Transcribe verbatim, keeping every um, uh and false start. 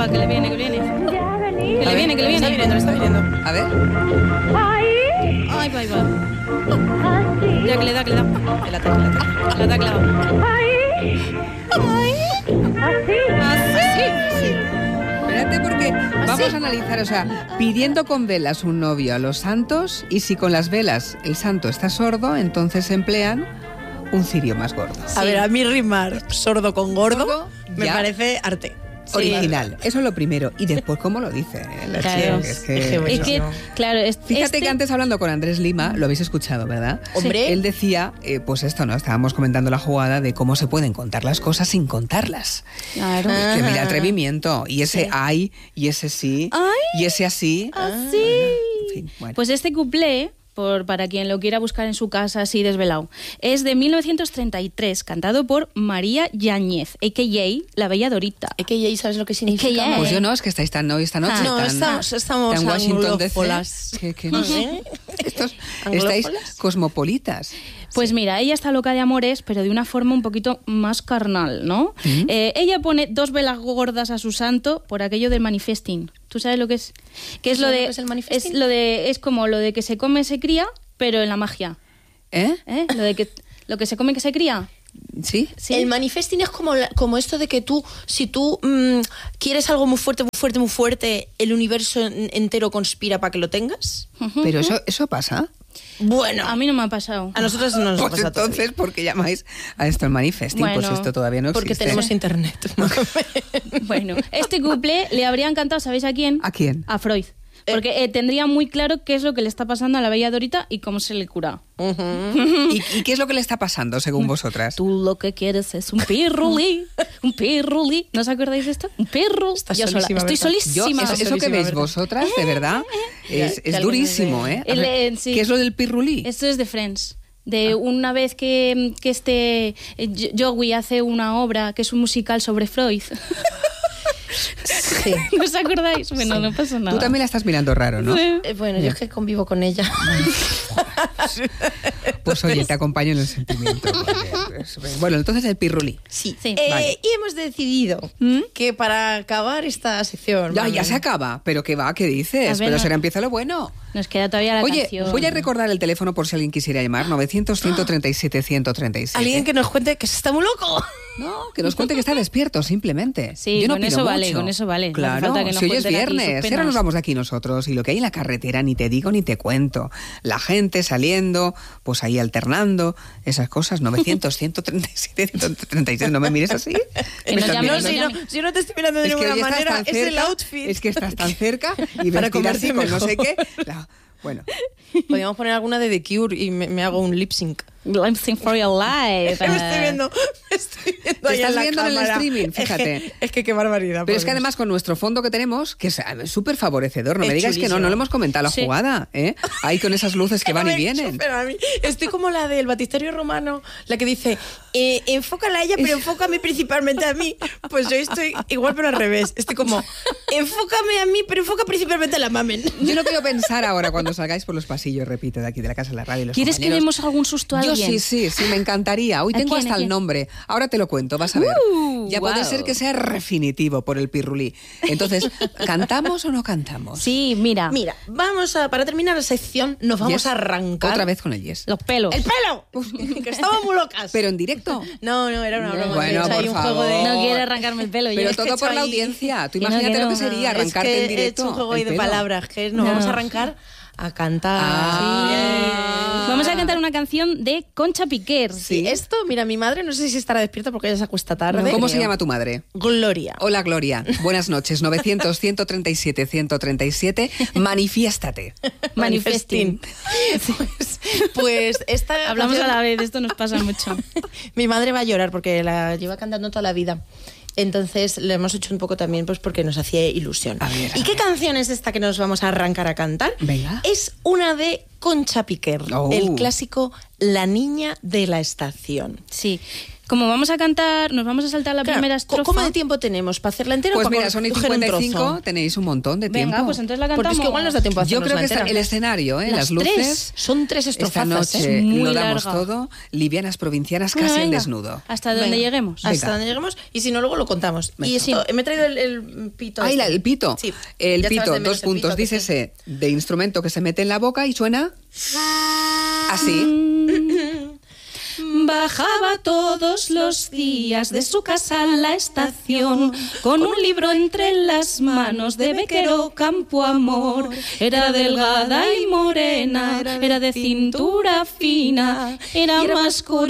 que le viene, que le viene. Que le viene, que le viene. Está viniendo, está viniendo. A ver. Ay, va, ahí va. Ya que le da, que le da. El ataque, el ataque. Le da clavado. Ay. Así. Espérate porque vamos a analizar, o sea, pidiendo con velas un novio a los santos y si con las velas el santo está sordo, entonces emplean un cirio más gordo. A ver, a mí rimar sordo con gordo, Gordo, me ya. parece arte. Sí. Original, eso es lo primero. Y después, ¿cómo lo dice? La Claro. chica, es que- Es que bueno. Es que, claro, es, Fíjate este- que antes hablando con Andrés Lima, lo habéis escuchado, ¿verdad? Hombre. Él decía, eh, pues esto, ¿no? Estábamos comentando la jugada de cómo se pueden contar las cosas sin contarlas. Claro. Es que mira, atrevimiento. Y ese Sí. ay, y ese sí, Ay. y ese así. Así. En fin, bueno. Pues este cuplé, por, para quien lo quiera buscar en su casa así desvelado, es de mil novecientos treinta y tres, cantado por María Yáñez, a k a la Bella Dorita. Es que ya sabes lo que significa. ya, Pues eh. yo no, es que estáis tan hoy esta noche. Ah. No, tan, estamos, estamos tan Washington D C. anglófolas. Que, que no sé. Estos, ¿Anglófolas? estáis cosmopolitas. Pues mira, ella está loca de amores, pero de una forma un poquito más carnal, ¿no? Eh, ella pone dos velas gordas a su santo por aquello del manifesting. ¿Tú sabes lo que es? Que es lo ¿Sabes de lo que es el manifesting? es lo de es como lo de que se come se cría, pero en la magia, ¿Eh? ¿eh? Lo de que lo que se come que se cría. ¿Sí? Sí. El manifesting es como, la- como esto de que tú, si tú mmm, quieres algo muy fuerte, muy fuerte, muy fuerte, el universo en- entero conspira para que lo tengas. Pero eso, eso pasa. Bueno, A mí no me ha pasado. a nosotros no nos Pues pasa todavía. entonces, ¿por qué llamáis a esto el manifesting? Bueno, pues esto todavía no Porque existe. tenemos internet. Bueno, este couple le habría encantado, ¿sabéis a quién? ¿A quién? A Freud. Porque eh, tendría muy claro qué es lo que le está pasando a la Bella Dorita y cómo se le cura. ¿Y, y qué es lo que le está pasando, según vosotras? Tú lo que quieres es un pirrulí, un pirrulí. ¿No os acordáis de esto? Un pirru. Estás Yo sola. solísima, Estoy ¿verdad? Yo, solísima. eso, eso que Solísima, veis ¿verdad? vosotras, de verdad, es, que es alguien durísimo, nos ¿eh? A El, ver, eh, sí. ¿qué es lo del pirrulí? Esto es de Friends. De una vez que, que este eh, Joey hace una obra que es un musical sobre Freud. Sí. ¿No os acordáis? Bueno, no pasa nada. Tú también la estás mirando raro, ¿no? Sí. Eh, bueno, yo es que convivo con ella. Pues oye, te acompaño en el sentimiento. Bueno, entonces el pirrulí. Sí. Sí. Eh, Vale. Y hemos decidido que para acabar esta sección... Ya, Mamen, ya se acaba. ¿Pero qué va? ¿Qué A dices? ver, Pero no. será empieza lo bueno. Nos queda todavía la Oye, canción. voy a recordar el teléfono por si alguien quisiera llamar. novecientos, ciento treinta y siete, ciento treinta y siete. Alguien que nos cuente que se está muy loco. No, que nos cuente que está despierto, simplemente. Sí, Yo no con pido eso vale, mucho. con eso vale. No hace Claro, falta que nos si hoy es cuenten aquí sus viernes, penas. ahora nos vamos de aquí nosotros y lo que hay en la carretera ni te digo ni te cuento. La gente saliendo, pues ahí alternando, esas cosas. novecientos, ciento treinta y siete, ciento treinta y siete. No me mires así. Que Me nos estás llamen, No, mirando. si no, llame. si no te estoy mirando de Es que ninguna hoy estás manera, tan es el cerca, outfit. es que estás tan cerca y Para vestir así comerte con no sé mejor. qué. La- bueno, Podríamos poner alguna de The Cure y me, me hago un lip sync. Lip sync for your life. me estoy viendo, me estoy viendo Te ahí estás en la viendo en el cámara. streaming, Es que- fíjate. Es que, qué barbaridad. pero por es que Dios. además con nuestro fondo que tenemos, que es eh, súper favorecedor, no Es me digáis que no, chulísimo. no lo hemos comentado la Sí. jugada, ¿eh? Ahí con esas luces que van y Me vienen. chupan a mí. Estoy como la del batisterio romano, la que dice, eh, enfócala a ella, pero enfócame principalmente a mí. Pues yo estoy igual, pero al revés. Estoy como, enfócame a mí, pero enfoca principalmente a la mamen. Yo no quiero pensar ahora cuando salgáis por los pasillos, repito, de aquí de la casa de la radio. y los ¿Quieres que compañeros. demos algún susto a Yo alguien? sí, sí, sí, me encantaría. Hoy ¿A tengo quién, hasta a el quién? nombre. Ahora te lo cuento, vas a ver. Uh, ya puede wow. ser que sea definitivo por el pirrulí. Entonces, ¿cantamos o no cantamos? Sí, mira. Mira, vamos a, para terminar la sección, nos vamos Yes. a arrancar. Otra vez con el yes. Los pelos. ¡El pelo! que estamos muy locas. Pero en directo. No, no, era una broma. Bueno, que he hecho ahí por un juego de... favor. No quiere arrancarme el pelo. Pero yo. todo por la ahí- audiencia. Tú Que no, imagínate que lo no. que sería Es arrancarte que en directo. he hecho un juego ahí el de pelo. palabras, que nos No. vamos a arrancar a cantar. Ah. Vamos a cantar una canción de Concha Piquer. Sí, esto, mira, mi madre no sé si estará despierta porque ella se acuesta tarde. ¿Cómo se Creo. llama tu madre? Gloria. Hola, Gloria. Buenas noches. novecientos, ciento treinta y siete, ciento treinta y siete. Manifiéstate. Manifesting. Pues, pues esta Hablamos a canción- la vez, esto nos pasa mucho. Mi madre va a llorar porque la lleva cantando toda la vida. Entonces le hemos hecho un poco también pues porque nos hacía ilusión. A ver, a ¿Y qué canción es esta que nos vamos a arrancar a cantar? Venga. Es una de Concha Piquer, Oh. el clásico La niña de la estación. Sí. Como vamos a cantar, nos vamos a saltar la Claro, primera ¿cómo- estrofa. ¿Cómo de tiempo tenemos? ¿Para hacerla entera Pues o para mira, son y coger un cincuenta y cinco, trozo? tenéis un montón de tiempo. Venga, pues entonces la cantamos. Porque es que igual nos da tiempo a Yo hacernos creo la que está entera. el escenario, ¿eh? Las las luces. tres. Son tres Esta estrofazas, noche ¿eh? muy lo damos larga. todo. Livianas provincianas Bueno, casi en venga, desnudo. Hasta donde Venga, lleguemos. Hasta Venga. donde lleguemos y si no, luego lo contamos. Venga. Y esto, me he traído el, el pito. Ahí este. la- el pito. Sí. El Ya pito, echabas de menos dos el pito, puntos, que sí. dícese de instrumento que se mete en la boca y suena así. Bajaba todos los días de su casa a la estación con un libro entre las manos de Bequero Campo Amor. Era delgada y morena, era de cintura fina, era más